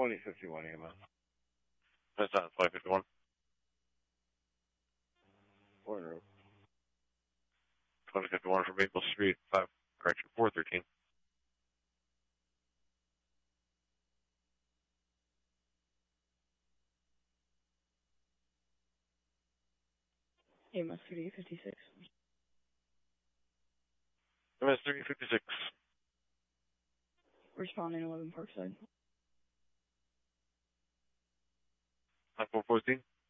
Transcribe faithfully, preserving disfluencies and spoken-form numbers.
twenty fifty-one E M S. That's not twenty fifty-one. Warren twenty fifty-one from Maple Street, five, correction, four thirteen. E M S three fifty-six. E M S three fifty-six. Responding eleven Parkside. nine four fourteen.